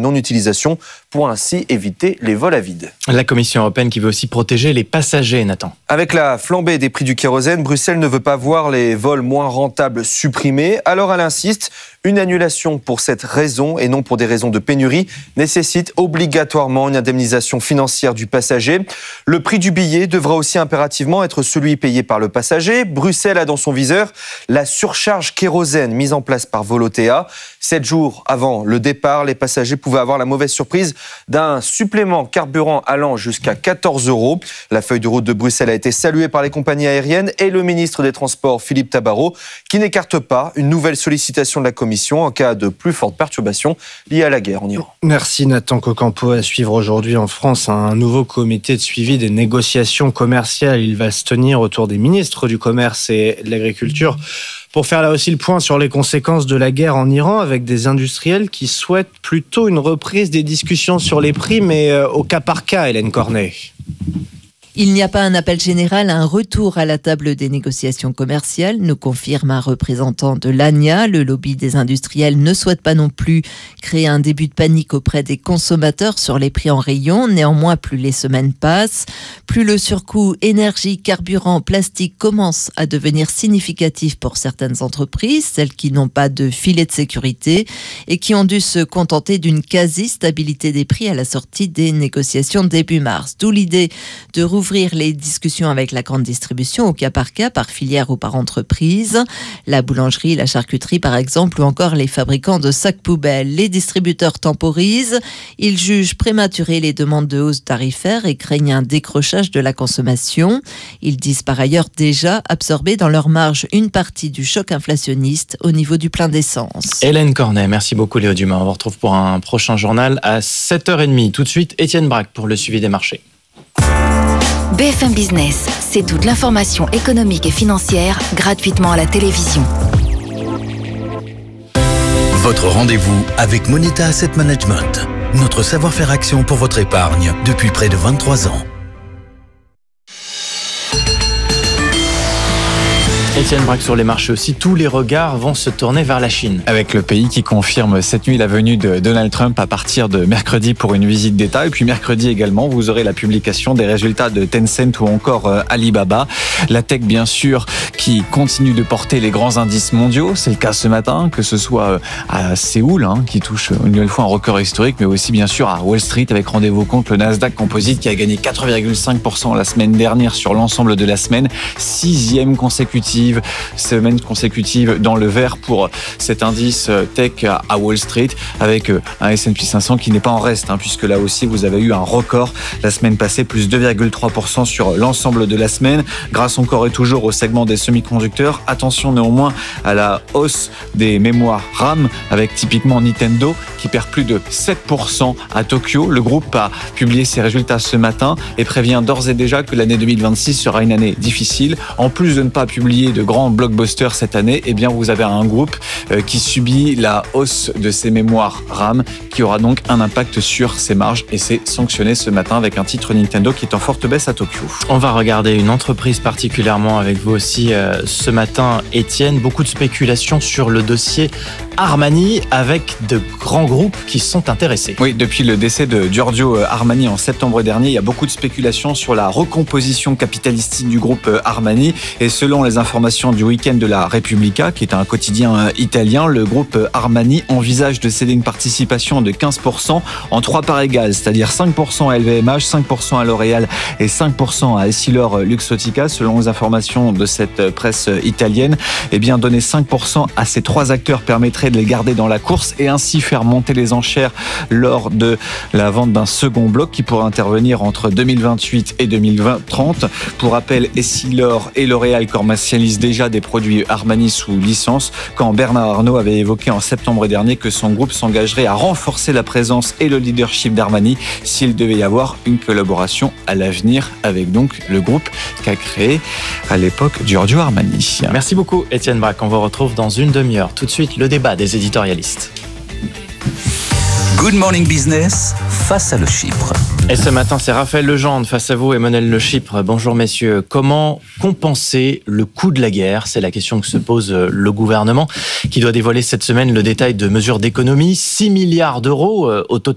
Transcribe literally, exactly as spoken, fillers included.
non-utilisation pour ainsi éviter les vols à vide. La Commission européenne qui veut aussi protéger les passagers, Nathan. Avec la flambée des prix du kérosène, Bruxelles ne veut pas voir les vols moins rentables supprimés. Alors elle insiste, une annulation pour cette raison et non pour des raisons de pénurie nécessite obligatoirement une indemnisation financière du passager. Le prix du billet devra aussi impérativement être celui payé par le passager. Bruxelles a dans son viseur la surcharge kérosène mise en place par Volotea. Sept jours avant le départ, les passagers pouvaient avoir la mauvaise surprise d'un supplément carburant allant jusqu'à quatorze euros. La feuille de route de Bruxelles a été saluée par les compagnies aériennes et le ministre des Transports, Philippe Tabarot, qui n'écarte pas une nouvelle sollicitation de la Commission en cas de plus fortes perturbations liées à la guerre en Iran. Merci Nathan Cocampo. À suivre aujourd'hui en France un nouveau comité de suivi des négociations commerciales. Il va se tenir autour des ministres du Commerce et de l'Agriculture pour faire là aussi le point sur les conséquences de la guerre en Iran, avec des industriels qui souhaitent plutôt une reprise des discussions sur les prix, mais au cas par cas, Hélène Cornet. Il n'y a pas un appel général, un retour à la table des négociations commerciales, nous confirme un représentant de l'A N I A. Le lobby des industriels ne souhaite pas non plus créer un début de panique auprès des consommateurs sur les prix en rayon. Néanmoins, plus les semaines passent, plus le surcoût énergie, carburant, plastique commence à devenir significatif pour certaines entreprises, celles qui n'ont pas de filet de sécurité et qui ont dû se contenter d'une quasi-stabilité des prix à la sortie des négociations début mars. D'où l'idée de rouvrir les discussions avec la grande distribution au cas par cas, par filière ou par entreprise. La boulangerie, la charcuterie par exemple, ou encore les fabricants de sacs poubelles. Les distributeurs temporisent. Ils jugent prématurées les demandes de hausse tarifaire et craignent un décrochage de la consommation. Ils disent par ailleurs déjà absorber dans leur marge une partie du choc inflationniste au niveau du plein d'essence. Hélène Cornet, merci beaucoup Léo Dumas. On vous retrouve pour un prochain journal à sept heures trente. Tout de suite, Étienne Braque pour le suivi des marchés. B F M Business, c'est toute l'information économique et financière gratuitement à la télévision. Votre rendez-vous avec Moneta Asset Management. Notre savoir-faire action pour votre épargne depuis près de vingt-trois ans. Étienne Braque sur les marchés aussi, tous les regards vont se tourner vers la Chine. Avec le pays qui confirme cette nuit la venue de Donald Trump à partir de mercredi pour une visite d'État. Et puis mercredi également, vous aurez la publication des résultats de Tencent ou encore Alibaba. La tech, bien sûr, qui continue de porter les grands indices mondiaux. C'est le cas ce matin, que ce soit à Séoul, hein, qui touche une nouvelle fois un record historique, mais aussi bien sûr à Wall Street, avec rendez-vous compte le Nasdaq Composite qui a gagné quatre virgule cinq pour cent la semaine dernière sur l'ensemble de la semaine. Sixième consécutive semaine consécutive dans le vert pour cet indice tech à Wall Street, avec un S and P cinq cents qui n'est pas en reste, hein, puisque là aussi vous avez eu un record la semaine passée, plus deux virgule trois pour cent sur l'ensemble de la semaine, grâce encore et toujours au segment des semi-conducteurs. Attention néanmoins à la hausse des mémoires RAM, avec typiquement Nintendo qui perd plus de sept pour cent à Tokyo. Le groupe a publié ses résultats ce matin et prévient d'ores et déjà que l'année deux mille vingt-six sera une année difficile. En plus de ne pas publier de grands blockbusters cette année, eh bien vous avez un groupe qui subit la hausse de ses mémoires RAM, qui aura donc un impact sur ses marges, et c'est sanctionné ce matin avec un titre Nintendo qui est en forte baisse à Tokyo. On va regarder une entreprise particulièrement avec vous aussi euh, ce matin, Étienne. Beaucoup de spéculations sur le dossier Armani, avec de grands groupes qui sont intéressés. Oui, depuis le décès de Giorgio Armani en septembre dernier, il y a beaucoup de spéculations sur la recomposition capitalistique du groupe Armani, et selon les informations du week-end de la Repubblica, qui est un quotidien italien, le groupe Armani envisage de céder une participation de quinze pour cent en trois parts égales, c'est-à-dire cinq pour cent à L V M H, cinq pour cent à L'Oréal et cinq pour cent à Essilor Luxottica. Selon les informations de cette presse italienne, eh bien donner cinq pour cent à ces trois acteurs permettrait de les garder dans la course et ainsi faire monter les enchères lors de la vente d'un second bloc qui pourrait intervenir entre deux mille vingt-huit et deux mille trente. Pour rappel, Essilor et L'Oréal commercialisent déjà des produits Armani sous licence, quand Bernard Arnault avait évoqué en septembre dernier que son groupe s'engagerait à renforcer la présence et le leadership d'Armani s'il devait y avoir une collaboration à l'avenir avec donc le groupe qu'a créé à l'époque Giorgio Armani. Merci beaucoup Étienne Braque, on vous retrouve dans une demi-heure. Tout de suite, le débat des éditorialistes. Good Morning Business, face à Le Chypre. Et ce matin, c'est Raphaël Legendre face à vous, Emmanuel Le Chypre. Bonjour messieurs. Comment compenser le coût de la guerre ? C'est la question que se pose le gouvernement, qui doit dévoiler cette semaine le détail de mesures d'économie. six milliards d'euros au total